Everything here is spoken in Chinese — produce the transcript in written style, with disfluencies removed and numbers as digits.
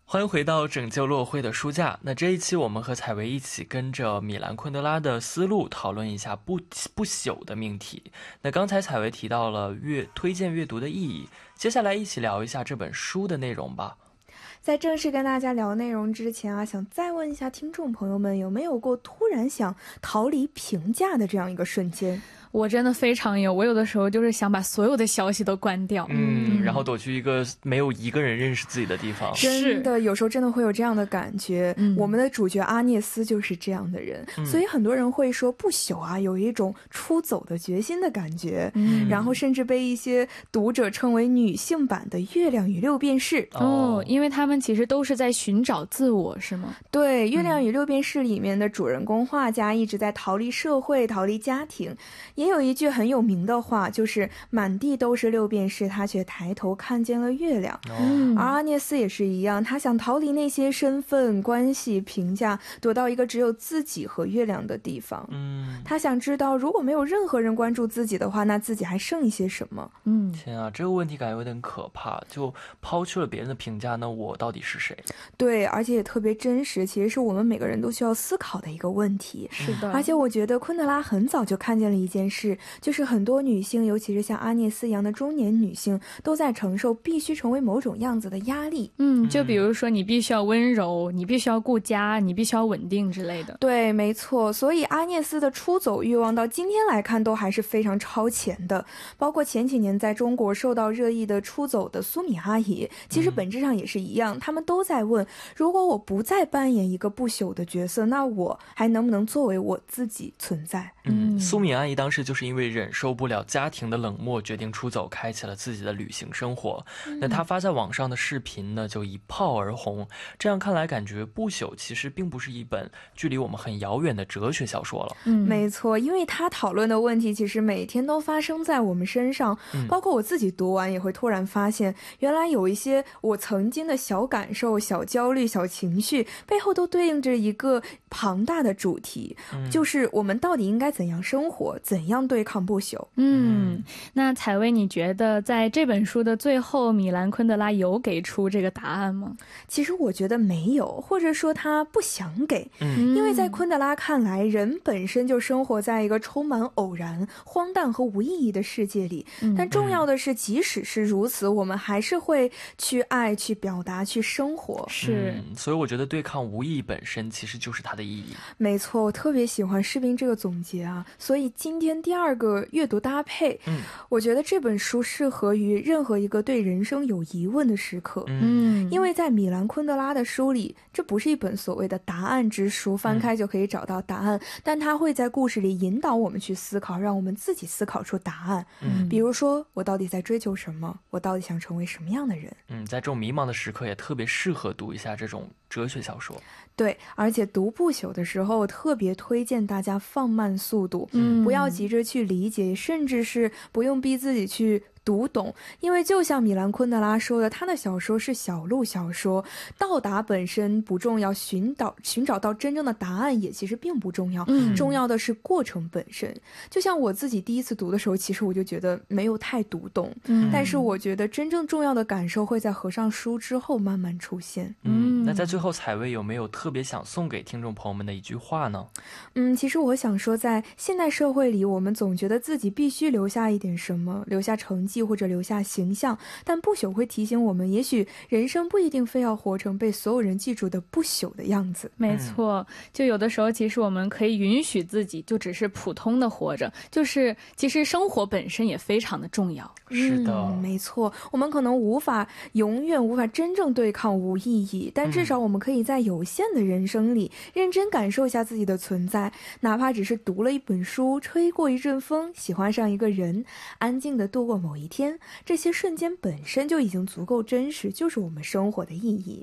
欢迎回到拯救落灰的书架。那这一期我们和采薇一起跟着米兰昆德拉的思路讨论一下不朽的命题。那刚才采薇提到了推荐阅读的意义，接下来一起聊一下这本书的内容吧。 在正式跟大家聊内容之前啊，想再问一下听众朋友们，有没有过突然想逃离评价的这样一个瞬间？ 我真的非常有，我有的时候就是想把所有的消息都关掉， 然后躲去一个没有一个人认识自己的地方。 真的有时候真的会有这样的感觉，我们的主角阿涅斯就是这样的人，所以很多人会说不朽啊有一种出走的决心的感觉，然后甚至被一些读者称为女性版的月亮与六便士。 因为他们其实都是在寻找自我，是吗？ 对，月亮与六便士里面的主人公画家一直在逃离社会，逃离家庭。也有一句很有名的话，就是满地都是六便士，他却抬头看见了月亮。而阿涅斯也是一样，他想逃离那些身份、关系、评价，躲到一个只有自己和月亮的地方。他想知道，如果没有任何人关注自己的话，那自己还剩一些什么？ 天啊，这个问题感觉有点可怕，就抛去了别人的评价，那我到底是谁？ 对，而且也特别真实，其实是我们每个人都需要思考的一个问题。 是的， 而且我觉得昆德拉很早就看见了一件事，就是很多女性，尤其是像阿涅斯一样的中年女性，都在承受必须成为某种样子的压力。 就比如说你必须要温柔，你必须要顾家，你必须要稳定之类的。 对，没错。所以阿涅斯的出走欲望到今天来看都还是非常超前的。包括前几年在中国受到热议的出走的苏米阿姨，其实本质上也是一样，他们都在问，如果我不再扮演一个不朽的角色，那我还能不能作为我自己存在？ 苏米阿姨当时就是因为忍受不了家庭的冷漠，决定出走，开启了自己的旅行生活。那她发在网上的视频呢，就一炮而红。这样看来，感觉不朽其实并不是一本距离我们很遥远的哲学小说了。 没错，因为她讨论的问题其实每天都发生在我们身上，包括我自己读完也会突然发现，原来有一些我曾经的小感受、小焦虑、小情绪背后都对应着一个庞大的主题，就是我们到底应该怎样生活，怎样对抗不朽。 那采薇，你觉得在这本书的最后，米兰昆德拉有给出这个答案吗？ 其实我觉得没有，或者说他不想给，因为在昆德拉看来，人本身就生活在一个充满偶然、荒诞和无意义的世界里。但重要的是，即使是如此，我们还是会去爱、去表达、去生活。 所以我觉得对抗无意义本身其实就是它的意义。 没错，我特别喜欢士兵这个总结啊。所以今天第二个阅读搭配，我觉得这本书适合于任何一个对人生有疑问的时刻。因为在米兰昆德拉的书里，这不是一本所谓的答案之书，翻开就可以找到答案，但它会在故事里引导我们去思考，让我们自己思考出答案。比如说，我到底在追求什么？我到底想成为什么样的人？ 在这种迷茫的时刻，也特别适合读一下这种哲学小说。 对，而且读不朽的时候，我特别推荐大家放慢速度，不要急着去理解，甚至是不用逼自己去读懂，因为就像米兰昆德拉说的，他的小说是小路小说，到达本身不重要，寻找到真正的答案也其实并不重要，重要的是过程本身。就像我自己第一次读的时候，其实我就觉得没有太读懂，但是我觉得真正重要的感受会在合上书之后慢慢出现。 那在最后，采薇有没有特别想送给听众朋友们的一句话呢？ 其实我想说，在现代社会里，我们总觉得自己必须留下一点什么，留下成绩或者留下形象，但不朽会提醒我们，也许人生不一定非要活成被所有人记住的不朽的样子。 没错，就有的时候其实我们可以允许自己就只是普通的活着，就是其实生活本身也非常的重要。 是的， 没错，我们可能永远无法真正对抗无意义，但至少我们可以在有限的人生里认真感受一下自己的存在，哪怕只是读了一本书，吹过一阵风，喜欢上一个人，安静地度过某一天，这些瞬间本身就已经足够真实，就是我们生活的意义。